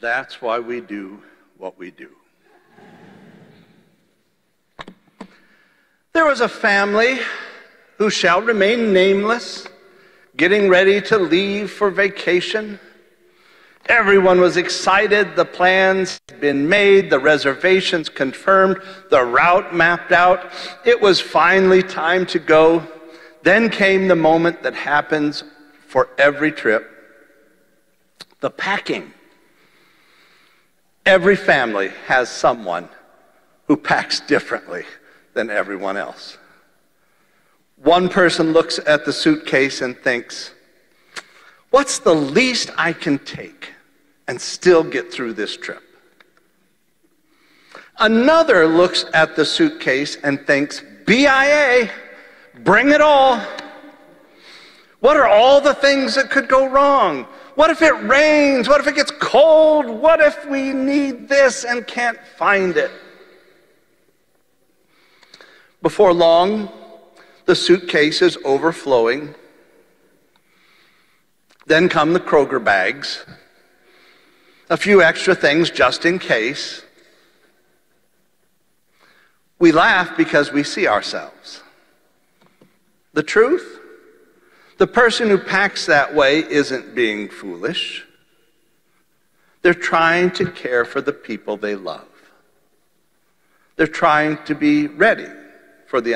That's why we do what we do. There was a family who shall remain nameless, getting ready to leave for vacation. Everyone was excited. The plans had been made, the reservations confirmed, the route mapped out. It was finally time to go. Then came the moment that happens for every trip, the packing. Every family has someone who packs differently than everyone else. One person looks at the suitcase and thinks, what's the least I can take and still get through this trip? Another looks at the suitcase and thinks, BIA, bring it all. What are all the things that could go wrong? What if it rains? What if it gets cold? What if we need this and can't find it? Before long, the suitcase is overflowing. Then come the Kroger bags, a few extra things just in case. We laugh because we see ourselves. The truth? The person who packs that way isn't being foolish. They're trying to care for the people they love. They're trying to be ready